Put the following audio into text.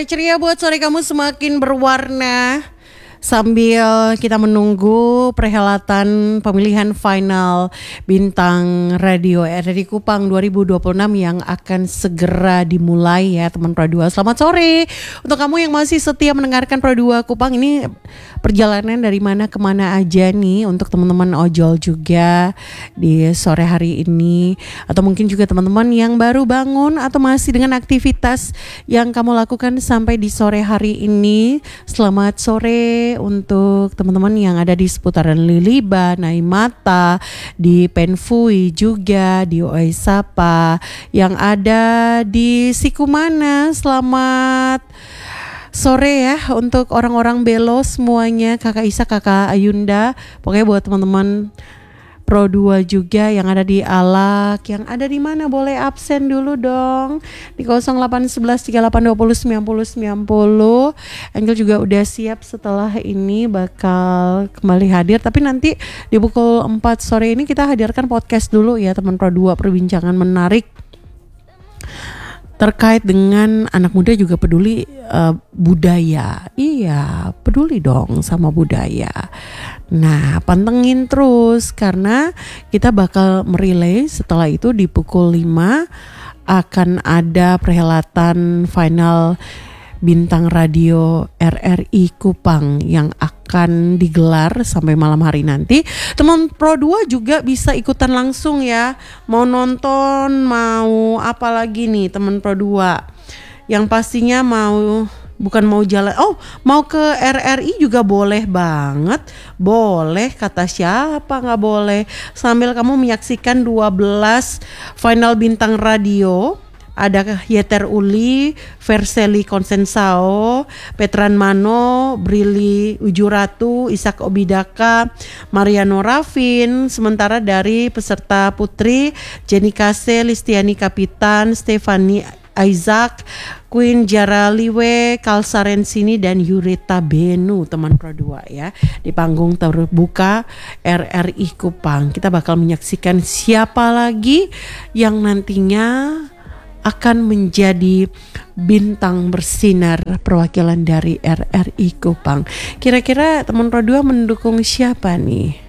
Sore ceria buat sore kamu semakin berwarna sambil kita menunggu perhelatan pemilihan final Bintang Radio RRI Kupang 2026 yang akan segera dimulai ya teman Pro 2. Selamat sore untuk kamu yang masih setia mendengarkan Pro 2 Kupang. Ini perjalanan dari mana kemana aja nih untuk teman-teman ojol juga di sore hari ini, atau mungkin juga teman-teman yang baru bangun atau masih dengan aktivitas yang kamu lakukan sampai di sore hari ini. Selamat sore untuk teman-teman yang ada di seputaran Liliba, Naimata, di Penfui juga, di Oesapa, yang ada di Sikumana. Selamat sore ya untuk orang-orang Belo semuanya, Kakak Isa, Kakak Ayunda. Pokoknya buat teman-teman Pro 2 juga yang ada di Alak, yang ada di mana boleh absen dulu dong di 0811 3820 90 90. Angel juga udah siap setelah ini bakal kembali hadir, tapi nanti di pukul 4 sore ini kita hadirkan podcast dulu ya teman Pro 2, perbincangan menarik terkait dengan anak muda juga peduli budaya. Iya, peduli dong sama budaya. Nah, pantengin terus karena kita bakal merilai setelah itu di pukul 5 akan ada perhelatan final Bintang Radio RRI Kupang yang akan digelar sampai malam hari nanti. Teman Pro 2 juga bisa ikutan langsung ya. Mau nonton, mau apa lagi nih teman Pro 2. Yang pastinya mau jalan, mau ke RRI juga boleh banget. Boleh, kata siapa nggak boleh. Sambil kamu menyaksikan 12 final Bintang Radio. Ada Yeter Uli, Verseli Konsensao, Petran Mano, Brili Ujuratu, Isak Obidaka, Mariano Rafin. Sementara dari peserta putri, Jenny Kase, Listiani Kapitan, Stefani Isaac, Queen Jaraliwe, Kalsarensini dan Yurita Benu, teman Pro 2 ya. Di panggung terbuka RRI Kupang. Kita bakal menyaksikan siapa lagi yang nantinya akan menjadi bintang bersinar perwakilan dari RRI Kupang. Kira-kira teman Pro 2 mendukung siapa nih?